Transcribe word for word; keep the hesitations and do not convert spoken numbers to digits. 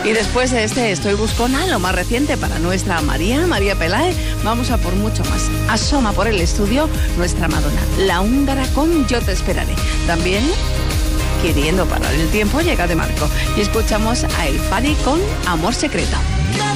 Y después de este Estoy Buscona, lo más reciente para nuestra María, María Peláez, vamos a por mucho más. Asoma por el estudio nuestra Madonna, la húngara con Yo te esperaré. También, queriendo parar el tiempo, llega de Marco. Y escuchamos a El Fadi con Amor Secreto.